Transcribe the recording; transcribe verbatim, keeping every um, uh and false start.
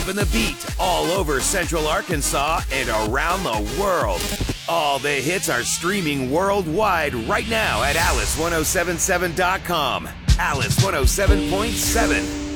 Skipping the beat all over Central Arkansas and around the world. All the hits are streaming worldwide right now at Alice ten seventy-seven dot com. Alice one oh seven point seven.